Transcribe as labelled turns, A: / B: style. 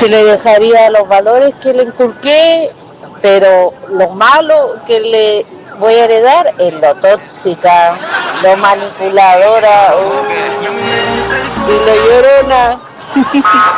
A: Se le dejaría los valores que le inculqué, pero lo malo que le voy a heredar es lo tóxica, lo manipuladora y lo llorona.